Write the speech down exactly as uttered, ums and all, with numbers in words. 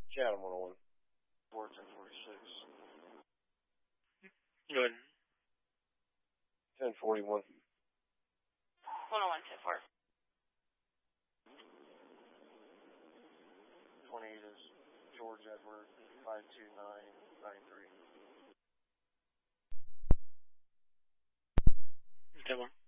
Chatham one oh one. four ten forty-six. Go ahead. ten forty-one. one oh one, ten four. twenty-eight is George Edward, five two nine nine three. ten one.